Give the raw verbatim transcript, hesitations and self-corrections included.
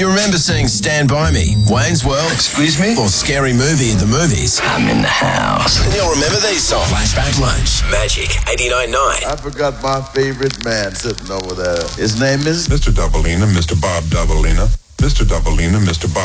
you remember seeing Stand By Me, Wayne's World, Excuse me? or Scary Movie at the movies, I'm in the house. then you'll remember these songs. Flashback Lunch, Magic eighty-nine point nine. I forgot my favorite man sitting over there. His name is Mister Doubleina, Mister Bob Doubleina, Mister Doubleina, Mister Bob.